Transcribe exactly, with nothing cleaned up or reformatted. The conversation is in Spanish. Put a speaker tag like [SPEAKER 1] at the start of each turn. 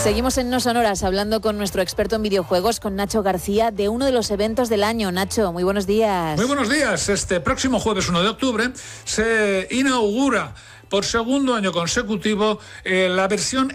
[SPEAKER 1] Seguimos en No Sonoras hablando con nuestro experto en videojuegos, con Nacho García, de uno de los eventos del año. Nacho, muy buenos días.
[SPEAKER 2] Muy buenos días. Este próximo jueves uno de octubre se inaugura por segundo año consecutivo eh, la versión